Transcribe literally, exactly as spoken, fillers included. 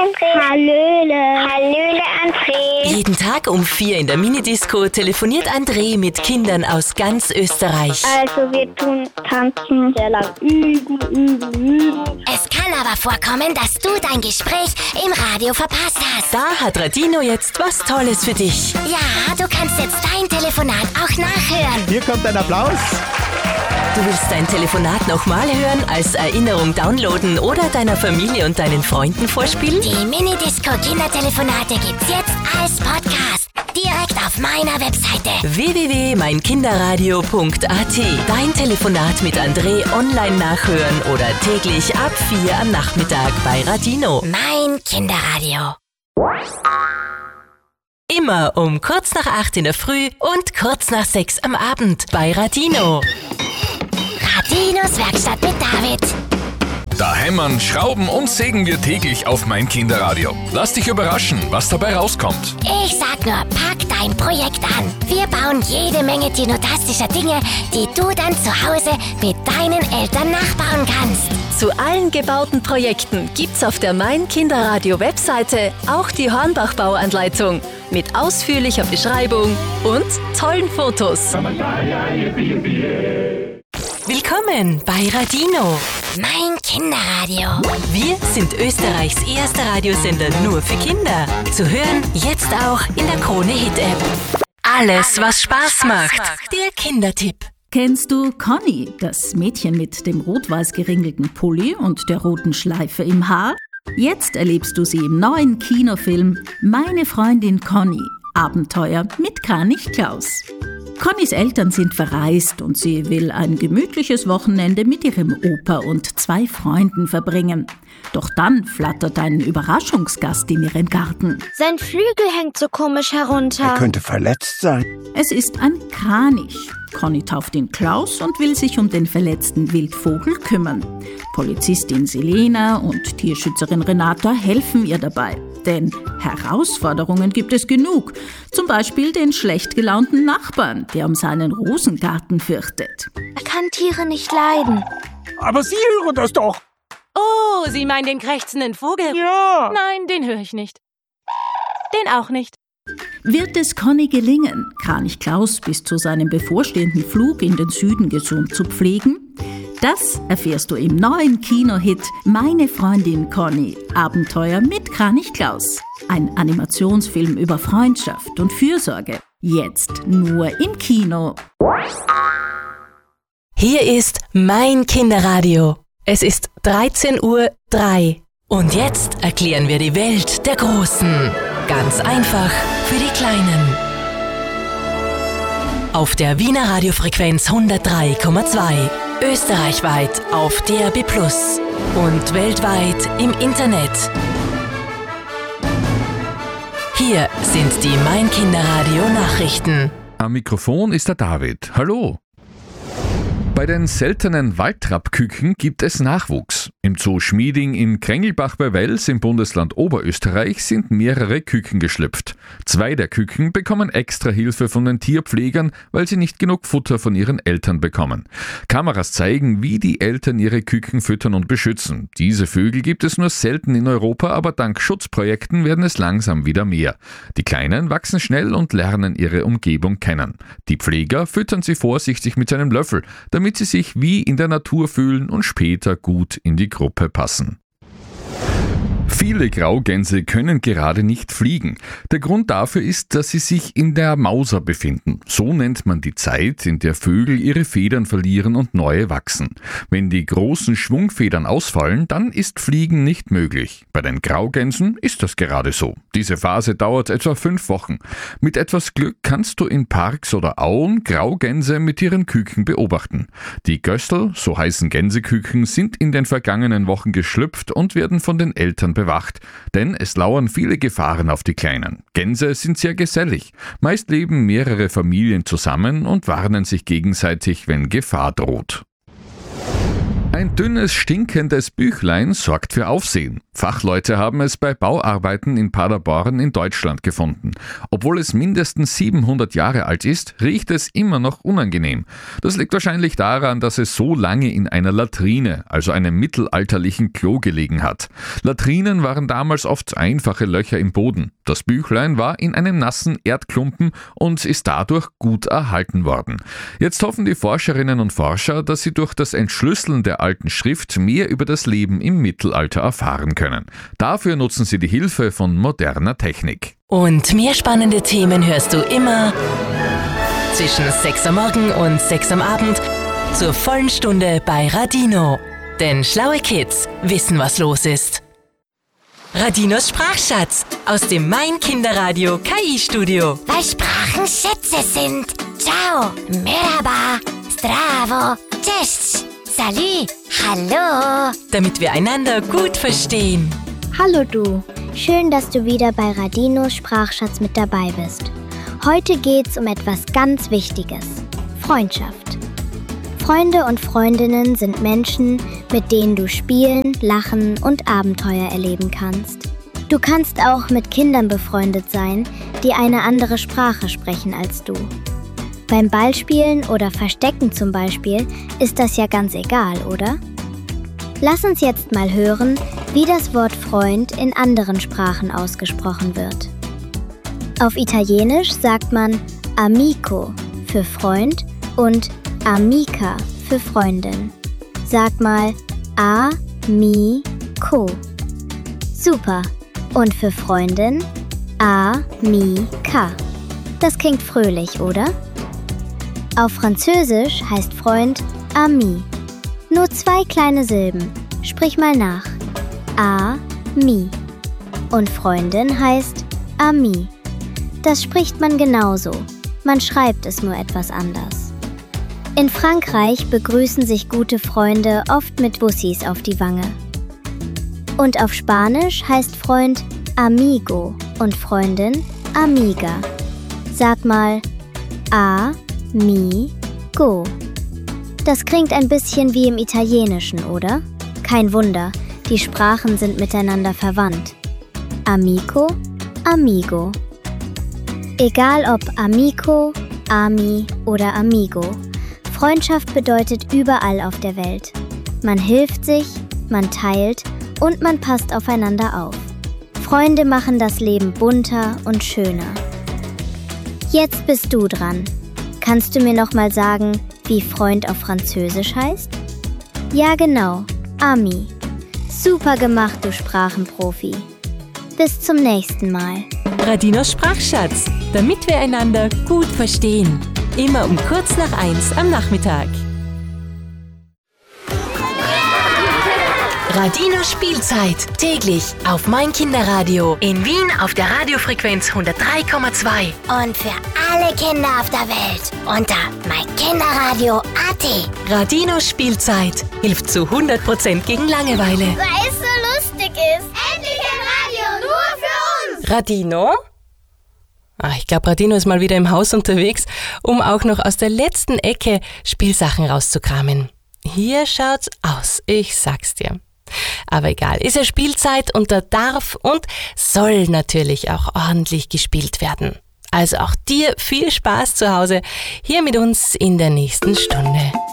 André. Hallöle. Hallöle, André. Jeden Tag um vier in der Minidisco telefoniert André mit Kindern aus ganz Österreich. Also wir tun tanzen, sehr lang üben, üben, üben. Es kann aber vorkommen, dass du dein Gespräch im Radio verpasst hast. Da hat Radino jetzt was Tolles für dich. Ja, du kannst jetzt dein Telefonat auch nachhören. Hier kommt ein Applaus. Du willst dein Telefonat nochmal hören, als Erinnerung downloaden oder deiner Familie und deinen Freunden vorspielen? Die Minidisco-Kindertelefonate gibt's jetzt als Podcast. Direkt auf meiner Webseite. w w w punkt mein kinderradio punkt a t. Dein Telefonat mit André online nachhören oder täglich ab vier am Nachmittag bei Radino. Mein Kinderradio. Immer um kurz nach acht in der Früh und kurz nach sechs am Abend bei Radino. Radinos Werkstatt mit David. Da hämmern, schrauben und sägen wir täglich auf mein Kinderradio. Lass dich überraschen, was dabei rauskommt. Ich sag nur, pack dein Projekt an. Wir bauen jede Menge dinotastischer Dinge, die du dann zu Hause mit deinen Eltern nachbauen kannst. Zu allen gebauten Projekten gibt's auf der Mein Kinderradio Webseite auch die Hornbach-Bauanleitung mit ausführlicher Beschreibung und tollen Fotos. Willkommen bei Radino. Mein Kinderradio. Wir sind Österreichs erster Radiosender nur für Kinder. Zu hören jetzt auch in der Krone-Hit-App. Alles, was Spaß macht. Der Kindertipp. Kennst du Conny, das Mädchen mit dem rot-weiß geringelten Pulli und der roten Schleife im Haar? Jetzt erlebst du sie im neuen Kinofilm Meine Freundin Conny. Abenteuer mit Kranich Klaus. Connys Eltern sind verreist und sie will ein gemütliches Wochenende mit ihrem Opa und zwei Freunden verbringen. Doch dann flattert ein Überraschungsgast in ihren Garten. Sein Flügel hängt so komisch herunter. Er könnte verletzt sein. Es ist ein Kranich. Conny tauft ihn Klaus und will sich um den verletzten Wildvogel kümmern. Polizistin Selena und Tierschützerin Renata helfen ihr dabei. Denn Herausforderungen gibt es genug. Zum Beispiel den schlecht gelaunten Nachbarn, der um seinen Rosengarten fürchtet. Er kann Tiere nicht leiden. Aber Sie hören das doch. Oh, Sie meinen den krächzenden Vogel? Ja. Nein, den höre ich nicht. Den auch nicht. Wird es Conny gelingen, Kranich Klaus bis zu seinem bevorstehenden Flug in den Süden gesund zu pflegen? Das erfährst du im neuen Kinohit Meine Freundin Conny. Abenteuer mit Kranich Klaus. Ein Animationsfilm über Freundschaft und Fürsorge. Jetzt nur im Kino. Hier ist Mein Kinderradio. Es ist dreizehn Uhr drei. Und jetzt erklären wir die Welt der Großen. Ganz einfach für die Kleinen. Auf der Wiener Radiofrequenz hundertdrei Komma zwei. Österreichweit auf D A B plus und weltweit im Internet. Hier sind die Mein Kinderradio Nachrichten. Am Mikrofon ist der David. Hallo. Bei den seltenen Waldtrappküken gibt es Nachwuchs. Im Zoo Schmieding in Krengelbach bei Wels im Bundesland Oberösterreich sind mehrere Küken geschlüpft. Zwei der Küken bekommen extra Hilfe von den Tierpflegern, weil sie nicht genug Futter von ihren Eltern bekommen. Kameras zeigen, wie die Eltern ihre Küken füttern und beschützen. Diese Vögel gibt es nur selten in Europa, aber dank Schutzprojekten werden es langsam wieder mehr. Die Kleinen wachsen schnell und lernen ihre Umgebung kennen. Die Pfleger füttern sie vorsichtig mit einem Löffel, damit damit sie sich wie in der Natur fühlen und später gut in die Gruppe passen. Viele Graugänse können gerade nicht fliegen. Der Grund dafür ist, dass sie sich in der Mauser befinden. So nennt man die Zeit, in der Vögel ihre Federn verlieren und neue wachsen. Wenn die großen Schwungfedern ausfallen, dann ist Fliegen nicht möglich. Bei den Graugänsen ist das gerade so. Diese Phase dauert etwa fünf Wochen. Mit etwas Glück kannst du in Parks oder Auen Graugänse mit ihren Küken beobachten. Die Göstel, so heißen Gänseküken, sind in den vergangenen Wochen geschlüpft und werden von den Eltern bewacht, denn es lauern viele Gefahren auf die Kleinen. Gänse sind sehr gesellig. Meist leben mehrere Familien zusammen und warnen sich gegenseitig, wenn Gefahr droht. Ein dünnes, stinkendes Büchlein sorgt für Aufsehen. Fachleute haben es bei Bauarbeiten in Paderborn in Deutschland gefunden. Obwohl es mindestens siebenhundert Jahre alt ist, riecht es immer noch unangenehm. Das liegt wahrscheinlich daran, dass es so lange in einer Latrine, also einem mittelalterlichen Klo, gelegen hat. Latrinen waren damals oft einfache Löcher im Boden. Das Büchlein war in einem nassen Erdklumpen und ist dadurch gut erhalten worden. Jetzt hoffen die Forscherinnen und Forscher, dass sie durch das Entschlüsseln der alten Schrift mehr über das Leben im Mittelalter erfahren können. Dafür nutzen sie die Hilfe von moderner Technik. Und mehr spannende Themen hörst du immer zwischen sechs am Morgen und sechs am Abend zur vollen Stunde bei Radino. Denn schlaue Kids wissen, was los ist. Radinos Sprachschatz aus dem Mein Kinderradio K I-Studio. Weil Sprachen Schätze sind. Ciao, merhaba, zdravo, cześć, salut, hallo. Damit wir einander gut verstehen. Hallo du, schön, dass du wieder bei Radinos Sprachschatz mit dabei bist. Heute geht's um etwas ganz Wichtiges: Freundschaft. Freunde und Freundinnen sind Menschen, mit denen du spielen, lachen und Abenteuer erleben kannst. Du kannst auch mit Kindern befreundet sein, die eine andere Sprache sprechen als du. Beim Ballspielen oder Verstecken zum Beispiel ist das ja ganz egal, oder? Lass uns jetzt mal hören, wie das Wort Freund in anderen Sprachen ausgesprochen wird. Auf Italienisch sagt man amico für Freund und amica für Freundin. Sag mal a-mi-co. Super. Und für Freundin a-mi-ca. Das klingt fröhlich, oder? Auf Französisch heißt Freund ami. Nur zwei kleine Silben. Sprich mal nach. A-mi. Und Freundin heißt ami. Das spricht man genauso. Man schreibt es nur etwas anders. In Frankreich begrüßen sich gute Freunde oft mit Bussis auf die Wange. Und auf Spanisch heißt Freund amigo und Freundin amiga. Sag mal a-mi-go. Das klingt ein bisschen wie im Italienischen, oder? Kein Wunder, die Sprachen sind miteinander verwandt. Amico, amigo. Egal ob amico, ami oder amigo. Freundschaft bedeutet überall auf der Welt. Man hilft sich, man teilt und man passt aufeinander auf. Freunde machen das Leben bunter und schöner. Jetzt bist du dran. Kannst du mir noch mal sagen, wie Freund auf Französisch heißt? Ja, genau, ami. Super gemacht, du Sprachenprofi. Bis zum nächsten Mal. Radinos Sprachschatz, damit wir einander gut verstehen. Immer um kurz nach eins am Nachmittag. Radino Spielzeit, täglich auf Mein Kinderradio. In Wien auf der Radiofrequenz hundertdrei Komma zwei. Und für alle Kinder auf der Welt unter meinkinderradio punkt at. Radino Spielzeit hilft zu hundert Prozent gegen Langeweile. Weil es so lustig ist. Endlich ein Radio, nur für uns. Radino? Ah, ich glaube, Radino ist mal wieder im Haus unterwegs, um auch noch aus der letzten Ecke Spielsachen rauszukramen. Hier schaut's aus, ich sag's dir. Aber egal, ist ja Spielzeit und da darf und soll natürlich auch ordentlich gespielt werden. Also auch dir viel Spaß zu Hause, hier mit uns in der nächsten Stunde.